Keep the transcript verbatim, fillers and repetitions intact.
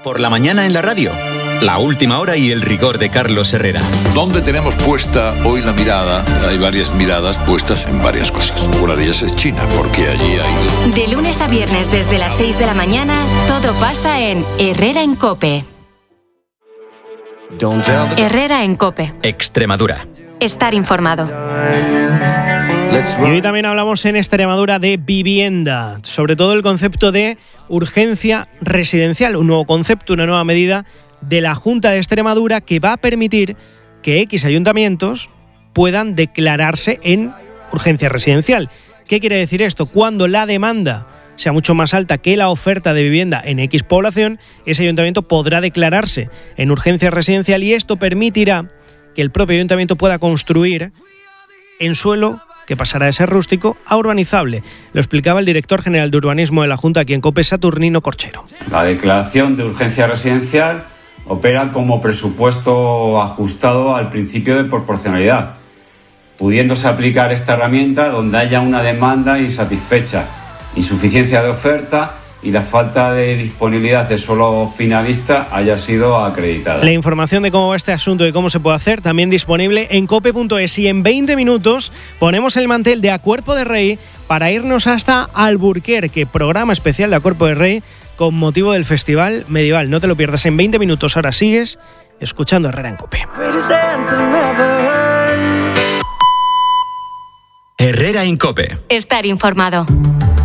Por la mañana en la radio, la última hora y el rigor de Carlos Herrera. ¿Dónde tenemos puesta hoy la mirada? Hay varias miradas puestas en varias cosas. Una de ellas es China, porque allí ha ido... De lunes a viernes desde las seis de la mañana, todo pasa en Herrera en COPE. Herrera en COPE. Extremadura. Estar informado. Y hoy también hablamos en Extremadura de vivienda, sobre todo el concepto de urgencia residencial, un nuevo concepto, una nueva medida de la Junta de Extremadura que va a permitir que X ayuntamientos puedan declararse en urgencia residencial. ¿Qué quiere decir esto? Cuando la demanda sea mucho más alta que la oferta de vivienda en X población, ese ayuntamiento podrá declararse en urgencia residencial y esto permitirá que el propio ayuntamiento pueda construir en suelo que pasará de ser rústico a urbanizable. Lo explicaba el director general de urbanismo de la Junta aquí en COPE, Saturnino Corchero. La declaración de urgencia residencial opera como presupuesto ajustado al principio de proporcionalidad, pudiéndose aplicar esta herramienta donde haya una demanda insatisfecha, insuficiencia de oferta y la falta de disponibilidad de suelo finalista haya sido acreditada. La información de cómo va este asunto y cómo se puede hacer también disponible en cope punto es, y en veinte minutos ponemos el mantel de A Cuerpo de Rey para irnos hasta Alburquerque, programa especial de A Cuerpo de Rey con motivo del Festival Medieval. No te lo pierdas, en veinte minutos. Ahora sigues escuchando Herrera en COPE. Herrera en COPE. Estar informado.